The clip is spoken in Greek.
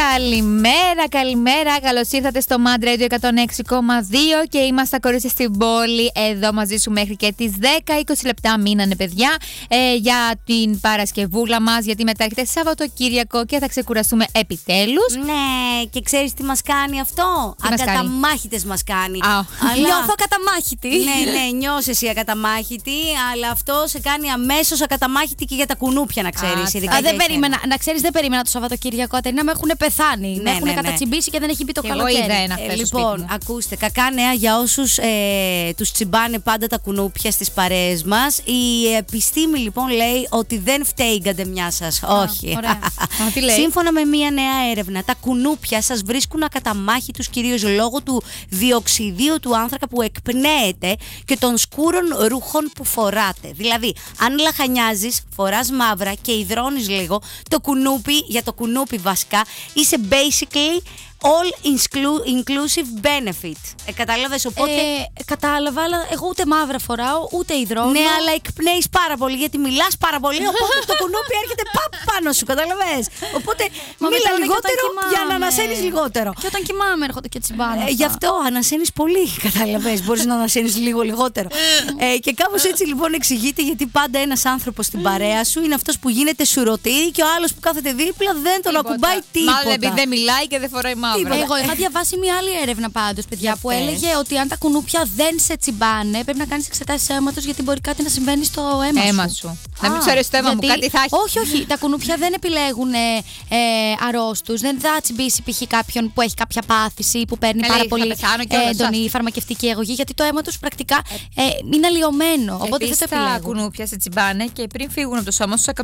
Καλημέρα. Καλώς ήρθατε στο Mad Radio 106,2 και είμαστε κορίτσια στην πόλη. Εδώ μαζί σου μέχρι και τις 10-20 λεπτά μείνανε, παιδιά, για την Παρασκευούλα μας. Γιατί μετά έρχεται Σαββατοκύριακο και θα ξεκουραστούμε επιτέλους. Ναι, και ξέρεις τι μας κάνει αυτό? Ακαταμάχητες μας κάνει. Νιώθω ακαταμάχητη. Ναι, νιώσαι εσύ ακαταμάχητη, αλλά αυτό σε κάνει αμέσως ακαταμάχητη και για τα κουνούπια, να ξέρεις. Δεν περίμενα, να ξέρεις, δεν περίμενα το Σαββατοκύριακο να με έχουν πεθάνει. Με έχουν κατατσιμπήσει και δεν έχει μπει το καλοκαίρι. Λοιπόν, ακούστε, κακά νέα για όσους τους τσιμπάνε πάντα τα κουνούπια στις παρέες μας. Η επιστήμη λοιπόν λέει ότι δεν φταίει η γκαντεμιά σας. Όχι. Σύμφωνα με μία νέα έρευνα, τα κουνούπια σας βρίσκουν ακαταμάχητους κυρίως λόγω του διοξιδίου του άνθρακα που εκπνέεται και των σκούρων ρούχων που φοράτε. Δηλαδή, αν λαχανιάζεις, φοράς μαύρα και υδρώνεις λίγο, το κουνούπι, για το κουνούπι βασικά, είσαι basically all inclusive benefit. Κατάλαβες, οπότε. Κατάλαβα, αλλά εγώ ούτε μαύρα φοράω, ούτε υδρώνω. Ναι, αλλά εκπνέεις πάρα πολύ γιατί μιλάς πάρα πολύ. Οπότε το κουνούπι έρχεται πάνω σου, κατάλαβες. Οπότε μίλα λιγότερο για να ανασένεις λιγότερο. Και όταν κοιμάμαι έρχονται και τσιμπάνε. Γι' αυτό ανασένεις πολύ, κατάλαβες. Μπορείς να ανασένεις λίγο λιγότερο. Και κάπως έτσι λοιπόν εξηγείται γιατί πάντα ένας άνθρωπος στην παρέα σου είναι αυτός που γίνεται σουρωτήρι και ο άλλος που κάθεται δίπλα δεν τον ακουμπάει τίποτα. Μάλλον επειδή δεν μιλάει και δεν φοράει μαύρα. Εγώ είχα διαβάσει μια άλλη έρευνα πάντως, παιδιά, που έλεγε ότι αν τα κουνούπια δεν σε τσιμπάνε, πρέπει να κάνεις εξετάσεις αίματος γιατί μπορεί κάτι να συμβαίνει στο αίμα σου. Να μην σου αρέσει το αίμα μου, κάτι θα έχει. Όχι. Τα κουνούπια δεν επιλέγουν αρρώστους. Δεν θα τσιμπήσει π.χ. κάποιον που έχει κάποια πάθηση, που παίρνει πάρα πολύ έντονη φαρμακευτική αγωγή, γιατί το αίμα τους πρακτικά είναι αλλοιωμένο. Οπότε δεν το επιλέγουν. Τα κουνούπια σε τσιμπάνε και πριν φύγουν από το σώμα σου,